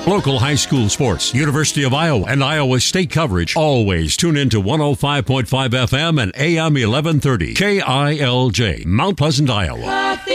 Local high school sports, University of Iowa, and Iowa State coverage. Always tune in to 105.5 FM and AM 1130. KILJ, Mount Pleasant, Iowa.